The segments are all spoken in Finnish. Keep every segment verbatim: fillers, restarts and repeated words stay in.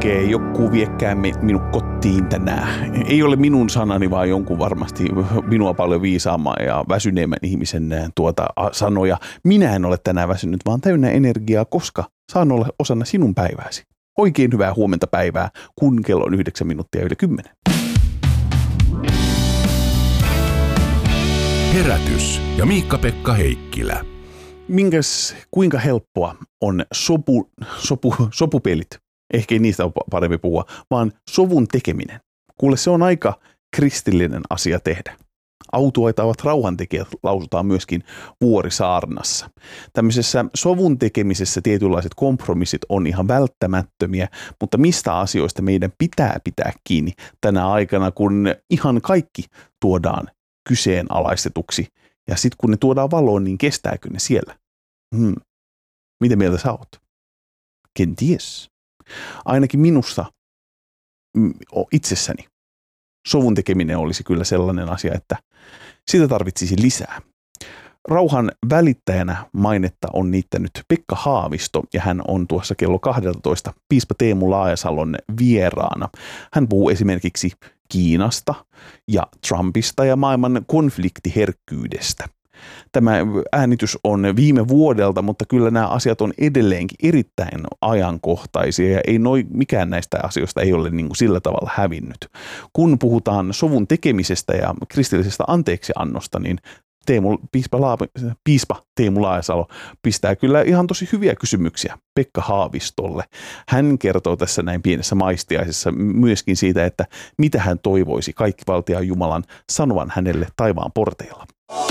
lukee, joku viekää minut kotiin tänään. Ei ole minun sanani, vaan jonkun varmasti minua paljon viisaamman ja väsyneemmän ihmisen tuota sanoja. Minä en ole tänään väsynyt, vaan täynnä energiaa, koska saan olla osana sinun päivääsi. Oikein hyvää huomenta päivää, kun kello on yhdeksän minuuttia yli kymmenen. Herätys ja Miikka-Pekka Heikkilä. Minkäs, kuinka helppoa on sopu, sopu, sopupelit? Ehkä ei niistä ole parempi puhua, vaan sovun tekeminen. Kuule, se on aika kristillinen asia tehdä. Autuaitavat rauhantekijät lausutaan myöskin Vuorisaarnassa. Tämmöisessä sovun tekemisessä tietynlaiset kompromissit on ihan välttämättömiä, mutta mistä asioista meidän pitää pitää kiinni tänä aikana, kun ihan kaikki tuodaan kyseenalaistetuksi. Ja sitten kun ne tuodaan valoon, niin kestääkö ne siellä? Hmm. Mitä mieltä sä oot? Kenties. Ainakin minusta itsessäni sovun tekeminen olisi kyllä sellainen asia, että sitä tarvitsisi lisää. Rauhan välittäjänä mainetta on niittänyt Pekka Haavisto ja hän on tuossa kello kaksitoista piispa Teemu Laajasalon vieraana. Hän puhuu esimerkiksi Kiinasta ja Trumpista ja maailman konfliktiherkkyydestä. Tämä äänitys on viime vuodelta, mutta kyllä nämä asiat on edelleenkin erittäin ajankohtaisia ja ei noi, mikään näistä asioista ei ole niin kuin sillä tavalla hävinnyt. Kun puhutaan sovun tekemisestä ja kristillisestä anteeksiannosta, niin Teemu, piispa, Laa, piispa Teemu Laajasalo pistää kyllä ihan tosi hyviä kysymyksiä Pekka Haavistolle. Hän kertoo tässä näin pienessä maistiaisessa myöskin siitä, että mitä hän toivoisi kaikkivaltiaan Jumalan sanovan hänelle taivaan porteilla.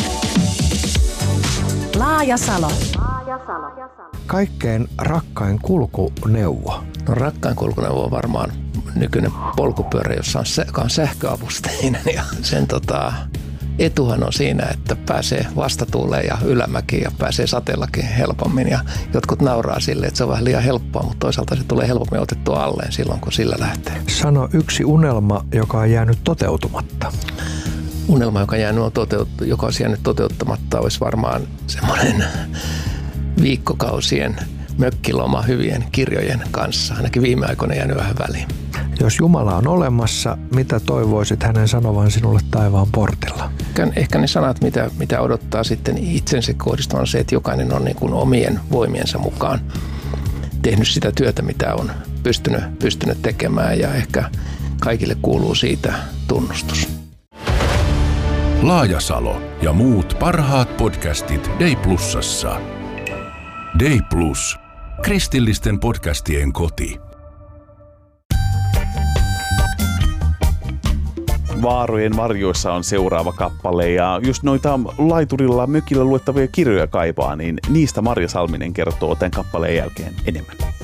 Laajasalo. Kaikkein rakkain kulkuneuvo. No rakkain kulkuneuvo on varmaan nykyinen polkupyörä, jossa on, joka on sähköavusteinen ja sen tota, etuhan on siinä, että pääsee vastatuuleen ja ylämäkiin ja pääsee sateellakin helpommin ja jotkut nauraa sille, että se on vähän liian helppoa, mutta toisaalta se tulee helpommin otettua alleen silloin, kun sillä lähtee. Sano yksi unelma, joka on jäänyt toteutumatta. Unelma, joka, jäänyt on toteut- joka olisi jäänyt toteuttamatta, olisi varmaan semmoinen viikkokausien mökkiloma hyvien kirjojen kanssa. Ainakin viime aikoina jäänyt vähän väliin. Jos Jumala on olemassa, mitä toivoisit hänen sanovan sinulle taivaan portilla? Ehkä ne sanat, mitä, mitä odottaa sitten itsensä kohdistuvan, on se, että jokainen on niin kuin omien voimiensa mukaan tehnyt sitä työtä, mitä on pystynyt, pystynyt tekemään ja ehkä kaikille kuuluu siitä tunnustus. Laajasalo ja muut parhaat podcastit Day Plusassa. Day Plus. Kristillisten podcastien koti. Vaarojen varjoissa on seuraava kappale ja jos noita laiturilla mökillä luettavia kirjoja kaipaa, niin niistä Marja Salminen kertoo tämän kappaleen jälkeen enemmän.